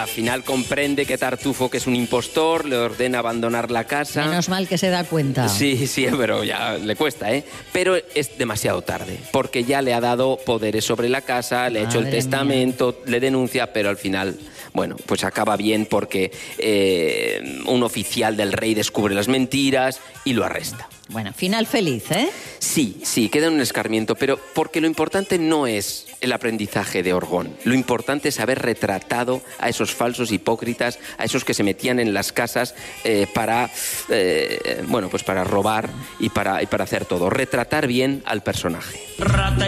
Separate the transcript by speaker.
Speaker 1: al final comprende que Tartufo, que es un impostor, le ordena abandonar la casa.
Speaker 2: Menos mal que se da cuenta.
Speaker 1: Sí, pero ya le cuesta, ¿eh? Pero es demasiado tarde, porque ya le ha dado poderes sobre la casa, le ha hecho el testamento, le denuncia, pero al final, bueno, pues acaba bien porque un oficial del rey descubre las mentiras y lo arresta.
Speaker 2: Bueno, final feliz, ¿eh?
Speaker 1: Sí, queda en un escarmiento, pero porque lo importante no es el aprendizaje de Orgón. Lo importante es haber retratado a esos falsos hipócritas, a esos que se metían en las casas para robar y para hacer todo. Retratar bien al personaje.